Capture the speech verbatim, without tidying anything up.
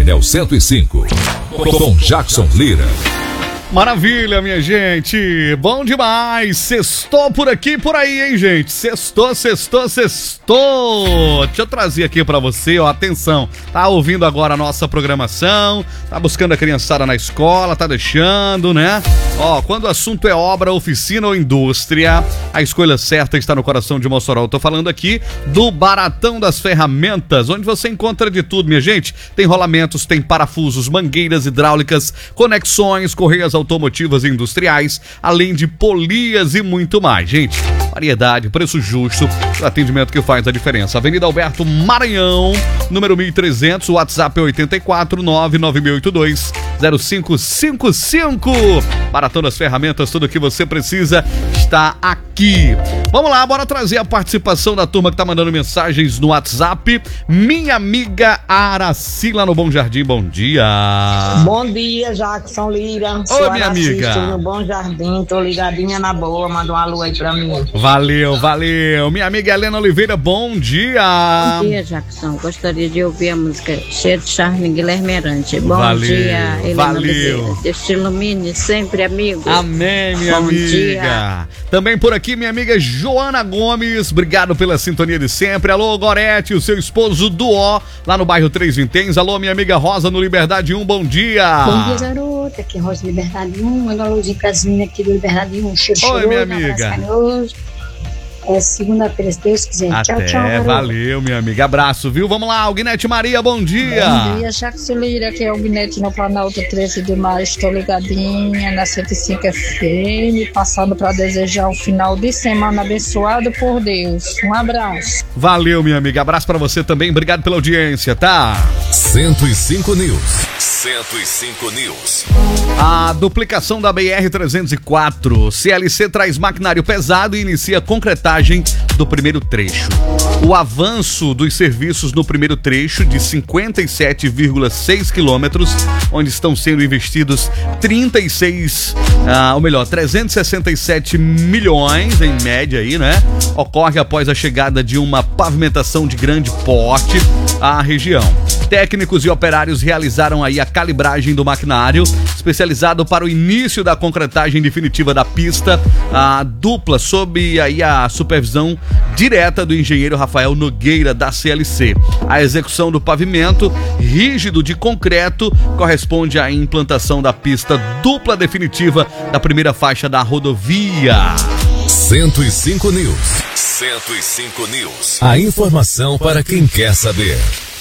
Painel cento e cinco, com Jackson Lira. Maravilha, minha gente, bom demais, sextou por aqui e por aí, hein, gente, sextou, sextou, sextou. Deixa eu trazer aqui pra você, ó, atenção, tá ouvindo agora a nossa programação, tá buscando a criançada na escola, tá deixando, né? Ó, quando o assunto é obra, oficina ou indústria, a escolha certa está no coração de Mossoró. Eu tô falando aqui do Baratão das Ferramentas, onde você encontra de tudo, minha gente. Tem rolamentos, tem parafusos, mangueiras hidráulicas, conexões, correias automotivas e industriais, além de polias e muito mais, gente. Variedade, preço justo, o atendimento que faz a diferença. Avenida Alberto Maranhão, número mil e trezentos, WhatsApp é oito quatro nove nove oito dois zero cinco cinco cinco. Baratão das Ferramentas, tudo o que você precisa está aqui. Vamos lá, bora trazer a participação da turma que tá mandando mensagens no WhatsApp. Minha amiga Araci lá no Bom Jardim, bom dia. Bom dia, Jackson Lira. Oi, minha amiga. Estou no Bom Jardim, tô ligadinha na boa, manda um alô aí pra mim. Valeu, valeu. Minha amiga Helena Oliveira, bom dia. Bom dia, Jackson. Gostaria de ouvir a música Cheia de Charme, Guilherme Erante. Bom valeu, dia, Helena valeu. Oliveira. Deus te ilumine sempre, amigo. Amém, minha bom amiga. Dia. Também por aqui, minha amiga Joana Gomes. Obrigado pela sintonia de sempre. Alô, Gorete, o seu esposo Duó, lá no bairro Três Vinténs. Alô, minha amiga Rosa no Liberdade um, bom dia. Bom dia, garota. Aqui é Rosa Liberdade um. Manda um alôzinho pras meninas aqui do Liberdade um. Cheiro, oi, cheiro, minha um amiga. É segunda-feira, se Deus quiser. Até, tchau, tchau, garoto. valeu, minha amiga. Abraço, viu? Vamos lá, Alguinete Maria, bom dia. Bom dia, Jackson Lira, aqui é o Alguinete no Planalto treze de maio. Estou ligadinha na cento e cinco F M, passando para desejar um final de semana abençoado por Deus. Um abraço. Valeu, minha amiga. Abraço pra você também. Obrigado pela audiência, tá? cento e cinco News. cento e cinco News. A duplicação da B R trezentos e quatro. C L C traz maquinário pesado e inicia a concretagem do primeiro trecho. O avanço dos serviços no primeiro trecho de cinquenta e sete vírgula seis quilômetros, onde estão sendo investidos trinta e seis, ah, ou melhor, trezentos e sessenta e sete milhões em média aí, né? Ocorre após a chegada de uma pavimentação de grande porte à região. Técnicos e operários realizaram aí a calibragem do maquinário, especializado para o início da concretagem definitiva da pista, a dupla sob aí a supervisão direta do engenheiro Rafael Nogueira da C L C. A execução do pavimento rígido de concreto corresponde à implantação da pista dupla definitiva da primeira faixa da rodovia. cento e cinco News. cento e cinco News. A informação para quem quer saber.